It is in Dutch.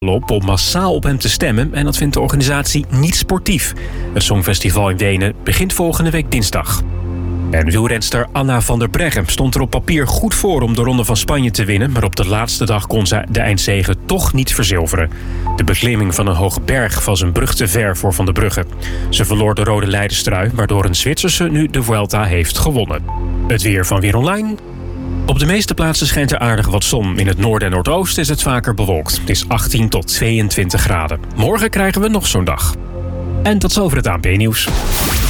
op om massaal op hem te stemmen en dat vindt de organisatie niet sportief. Het Songfestival in Wenen begint volgende week dinsdag. En wielrenster Anna van der Breggen stond er op papier goed voor om de Ronde van Spanje te winnen, maar op de laatste dag kon ze de eindzege toch niet verzilveren. De beklimming van een hoge berg was een brug te ver voor Van der Breggen. Ze verloor de rode leiderstrui, waardoor een Zwitserse nu de Vuelta heeft gewonnen. Het weer van Weer Online. Op de meeste plaatsen schijnt er aardig wat zon. In het noorden en noordoosten is het vaker bewolkt. Het is 18 tot 22 graden. Morgen krijgen we nog zo'n dag. En tot zover het ANP-nieuws.